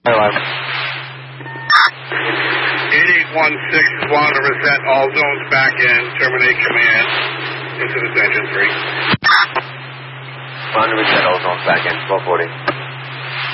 Live. 8816 is wanting to reset all zones back in. Terminate command. Incident engine 3. Want to reset all zones back in. 1240.